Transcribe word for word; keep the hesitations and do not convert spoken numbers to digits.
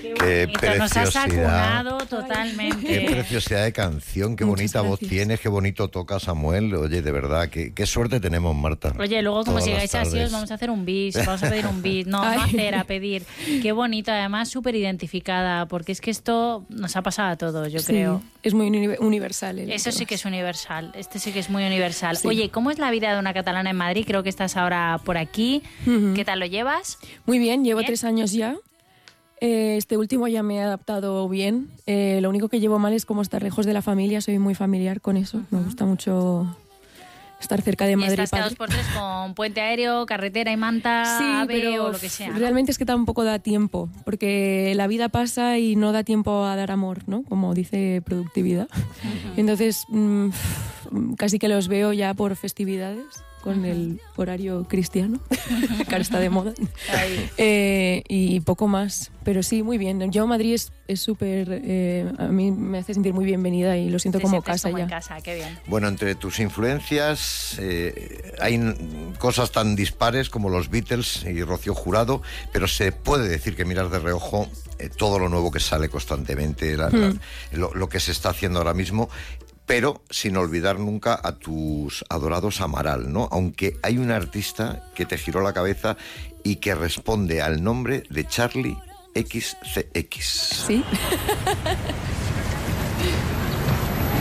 Qué bonito, nos has preciosidad. acunado totalmente. Qué preciosidad de canción, qué Muchas bonita voz gracias. tienes, qué bonito toca Samuel. Oye, de verdad, qué, qué suerte tenemos, Marta. Oye, luego como Todas sigáis las así os tardes. vamos a hacer un bis, vamos a pedir un bis, no, no Ay. hacer, a pedir. Qué bonito, además súper identificada, porque es que esto nos ha pasado a todos, yo Sí, creo. es muy uni- universal. el Eso sí tema. que es universal, este sí que es muy universal. Sí. Oye, ¿cómo es la vida de una catalana en Madrid? Creo que estás ahora por aquí. Ujú. ¿Qué tal lo llevas? Muy bien, llevo Bien. tres años ya. Eh, este último ya me he adaptado bien. Eh, lo único que llevo mal es como estar lejos de la familia. Soy muy familiar con eso. Me gusta mucho estar cerca de Y madre y estás cada padre. dos por tres con puente aéreo, carretera y manta, Sí, ave pero o lo que sea, ¿no? realmente es que tampoco da tiempo, porque la vida pasa y no da tiempo a dar amor, ¿no? Como dice productividad. Entonces, mm, casi que los veo ya por festividades, con el horario cristiano, que ahora está de moda. Ahí. Eh, y poco más, pero sí, muy bien. Yo Madrid es es súper, eh, a mí me hace sentir muy bienvenida y lo siento Te como sientes casa como ya. en casa, qué bien. Bueno, entre tus influencias eh, hay n- cosas tan dispares como los Beatles y Rocío Jurado, pero se puede decir que miras de reojo eh, todo lo nuevo que sale constantemente, la- la- lo, lo que se está haciendo ahora mismo, pero sin olvidar nunca a tus adorados Amaral, ¿no? Aunque hay un artista que te giró la cabeza y que responde al nombre de Charlie X C X. Sí.